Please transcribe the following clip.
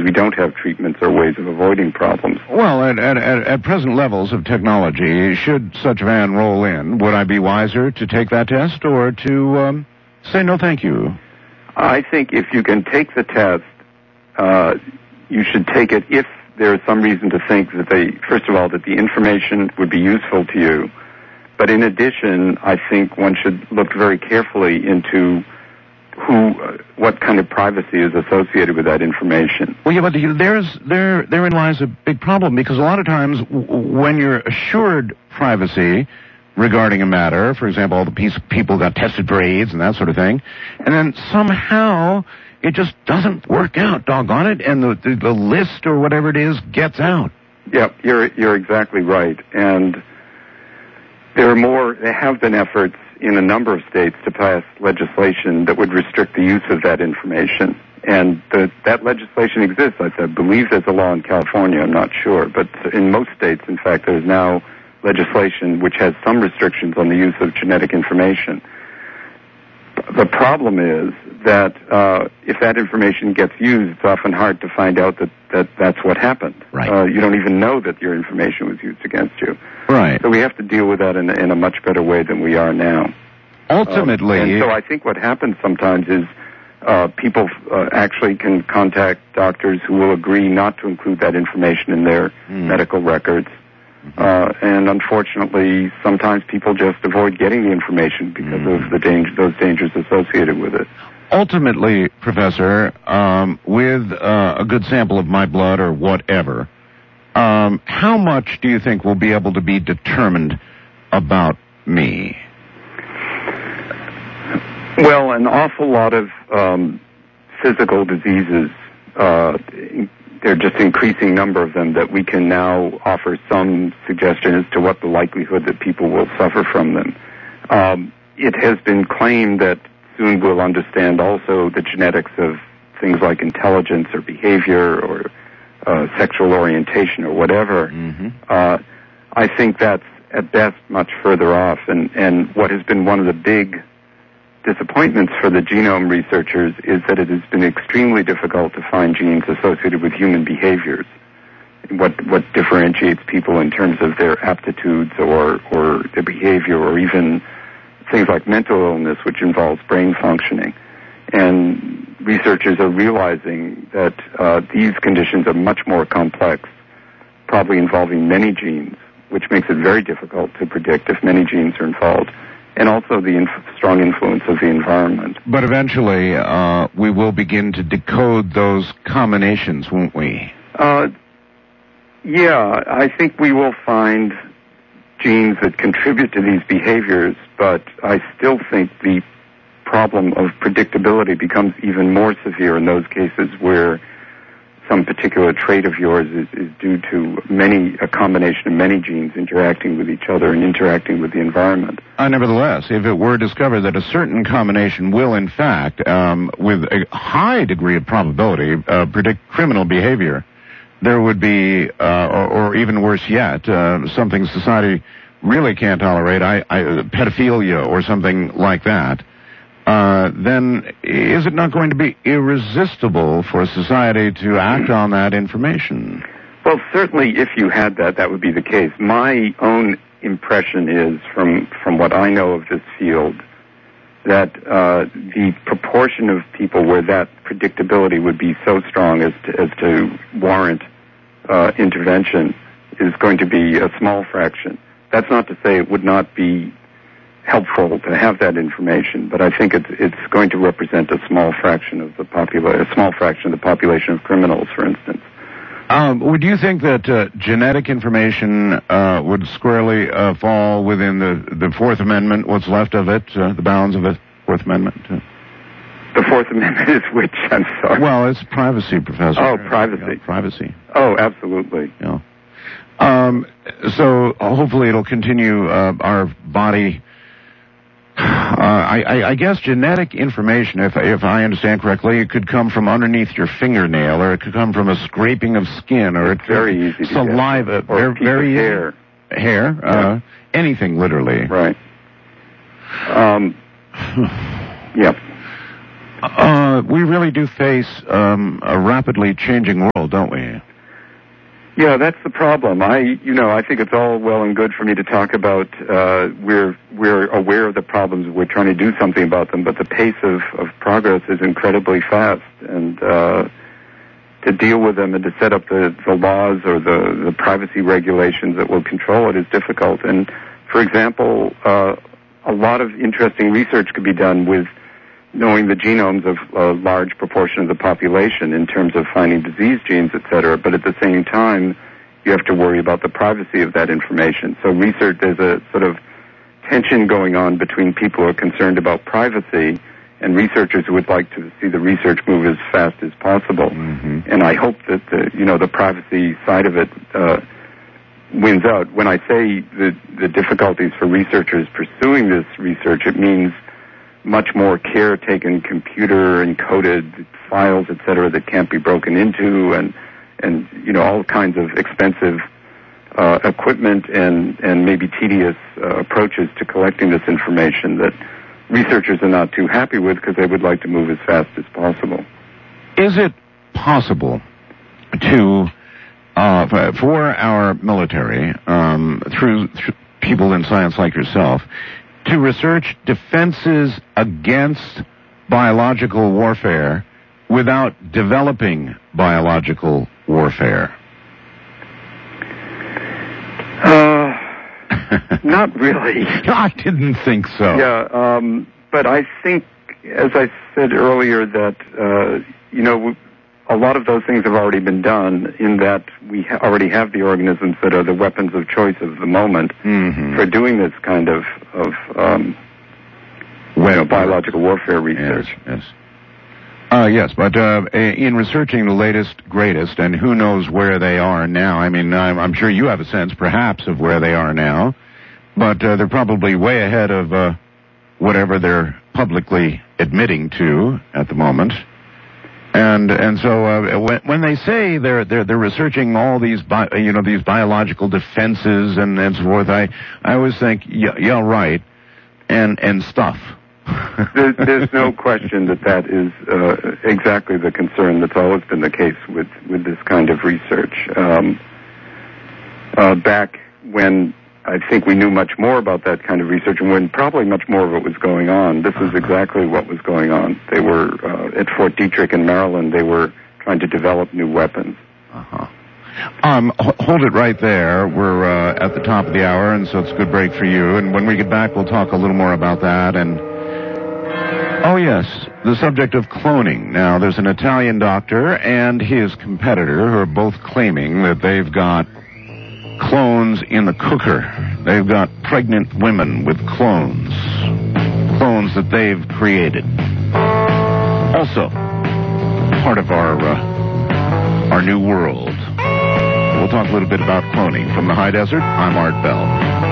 we don't have treatments or ways of avoiding problems. Well, at present levels of technology, should such a van roll in, would I be wiser to take that test or to say no thank you? I think if you can take the test, you should take it if there is some reason to think that first of all, that the information would be useful to you. But in addition, I think one should look very carefully into what kind of privacy is associated with that information. Well, yeah, but therein lies a big problem, because a lot of times when you're assured privacy regarding a matter, for example, all the people got tested for AIDS and that sort of thing, and then somehow it just doesn't work out, doggone it, and the list or whatever it is gets out. Yep, you're exactly right. And there have been efforts in a number of states to pass legislation that would restrict the use of that information. And that legislation exists. I believe there's a law in California, I'm not sure. But in most states, in fact, there's now legislation which has some restrictions on the use of genetic information. The problem is that if that information gets used, it's often hard to find out that's what happened. Right. You don't even know that your information was used against you. Right. So we have to deal with that in a much better way than we are now. Ultimately... and so I think what happens sometimes is people actually can contact doctors who will agree not to include that information in their medical records. And unfortunately, sometimes people just avoid getting the information because of those dangers associated with it. Ultimately, Professor, with a good sample of my blood or whatever, how much do you think will be able to be determined about me? Well, an awful lot of physical diseases, there are just increasing number of them that we can now offer some suggestion as to what the likelihood that people will suffer from them. It has been claimed that soon we'll understand also the genetics of things like intelligence or behavior or sexual orientation or whatever. I think that's at best much further off. And what has been one of the big disappointments for the genome researchers is that it has been extremely difficult to find genes associated with human behaviors. What differentiates people in terms of their aptitudes or their behavior, or even things like mental illness, which involves brain functioning. And researchers are realizing that these conditions are much more complex, probably involving many genes, which makes it very difficult to predict if many genes are involved, and also the strong influence of the environment. But eventually, we will begin to decode those combinations, won't we? Yeah, I think we will find genes that contribute to these behaviors, but I still think the problem of predictability becomes even more severe in those cases where some particular trait of yours is due to a combination of many genes interacting with each other and interacting with the environment. Nevertheless, if it were discovered that a certain combination will, in fact, with a high degree of probability, predict criminal behavior, there would be, or even worse yet, something society really can't tolerate, pedophilia or something like that, then is it not going to be irresistible for society to act on that information? Well, certainly if you had that would be the case. My own impression is, from what I know of this field, that the proportion of people where that predictability would be so strong as to warrant intervention is going to be a small fraction. That's not to say it would not be helpful to have that information, but I think it's going to represent a small fraction of the population of criminals, for instance. Would you think that genetic information would squarely fall within the Fourth Amendment, what's left of it, the bounds of the Fourth Amendment? The Fourth Amendment is which? I'm sorry. Well, it's privacy, Professor. Oh, privacy. Privacy. Oh, absolutely. Yeah. So hopefully it'll continue our body. I guess genetic information, if I understand correctly, it could come from underneath your fingernail, or it could come from a scraping of skin, or it's very easy to saliva, get. Or very hair. Hair, yeah. Anything literally. Right. Yep. We really do face a rapidly changing world, don't we? Yeah, that's the problem. I think it's all well and good for me to talk about we're aware of the problems, we're trying to do something about them, but the pace of progress is incredibly fast, and to deal with them and to set up the laws or the privacy regulations that will control it is difficult. And for example, a lot of interesting research could be done with knowing the genomes of a large proportion of the population in terms of finding disease genes, et cetera, but at the same time, you have to worry about the privacy of that information. So research, there's a sort of tension going on between people who are concerned about privacy and researchers who would like to see the research move as fast as possible. Mm-hmm. And I hope that the privacy side of it wins out. When I say the difficulties for researchers pursuing this research, it means much more care taken, computer encoded files, et cetera, that can't be broken into, and all kinds of expensive equipment and maybe tedious approaches to collecting this information that researchers are not too happy with because they would like to move as fast as possible. Is it possible to for our military, through people in science like yourself, to research defenses against biological warfare without developing biological warfare? Not really. I didn't think so. Yeah, but I think, as I said earlier, that, a lot of those things have already been done in that we already have the organisms that are the weapons of choice of the moment for doing this kind of biological warfare research. Yes, but in researching the latest, greatest, and who knows where they are now, I mean, I'm sure you have a sense, perhaps, of where they are now, but they're probably way ahead of whatever they're publicly admitting to at the moment. And so when they say they're researching all these these biological defenses and so forth, I always think yeah right and stuff. There's no question that is exactly the concern that's always been the case with this kind of research. Back when I think we knew much more about that kind of research, and when probably much more of it was going on, this is exactly what was going on. They were at Fort Detrick in Maryland. They were trying to develop new weapons. Hold it right there. We're at the top of the hour, and so it's a good break for you. And when we get back, we'll talk a little more about that. And oh yes, the subject of cloning. Now, there's an Italian doctor and his competitor who are both claiming that they've got clones in the cooker. They've got pregnant women with clones that they've created. Also, part of our new world. We'll talk a little bit about cloning. From the high desert, I'm Art Bell.